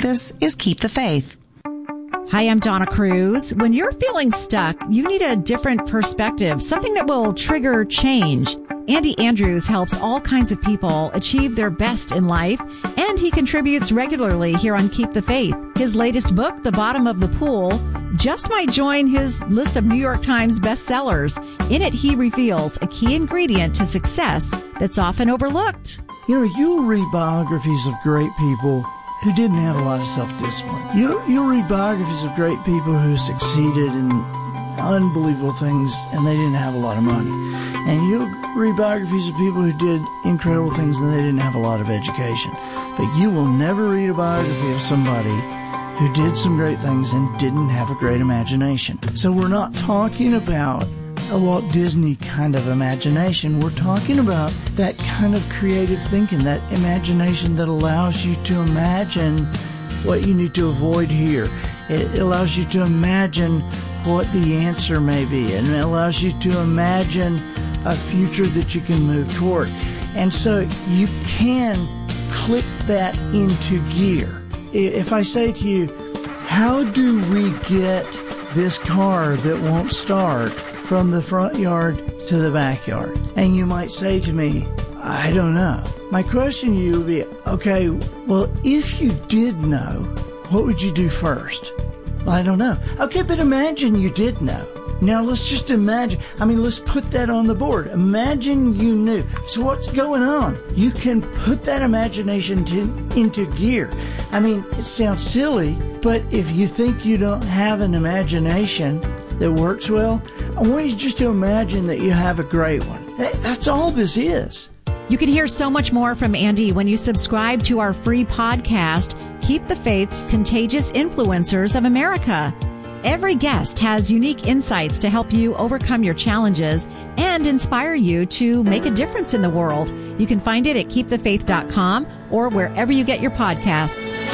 This is Keep the Faith. Hi, I'm Donna Cruz. When you're feeling stuck, you need a different perspective, something that will trigger change. Andy Andrews helps all kinds of people achieve their best in life, and he contributes regularly here on Keep the Faith. His latest book, The Bottom of the Pool, just might join his list of New York Times bestsellers. In it, he reveals a key ingredient to success that's often overlooked. You know, you'll read biographies of great people who didn't have a lot of self-discipline. You'll read biographies of great people who succeeded in unbelievable things and they didn't have a lot of money. And you'll read biographies of people who did incredible things and they didn't have a lot of education. But you will never read a biography of somebody who did some great things and didn't have a great imagination. So we're not talking about a Walt Disney kind of imagination. We're talking about that kind of creative thinking, that imagination that allows you to imagine what you need to avoid here. It allows you to imagine what the answer may be, and it allows you to imagine a future that you can move toward. And so you can click that into gear. If I say to you, how do we get this car that won't start from the front yard to the backyard? And you might say to me, I don't know. My question to you would be, okay, well, if you did know, what would you do first? Well, I don't know. Okay, but imagine you did know. Now, let's just imagine. Let's put that on the board. Imagine you knew. So what's going on? You can put that imagination into gear. It sounds silly, but if you think you don't have an imagination that works well, I want you just to imagine that you have a great one. That's all this is. You can hear so much more from Andy when you subscribe to our free podcast, Keep the Faith's Contagious Influencers of America. Every guest has unique insights to help you overcome your challenges and inspire you to make a difference in the world. You can find it at keepthefaith.com or wherever you get your podcasts.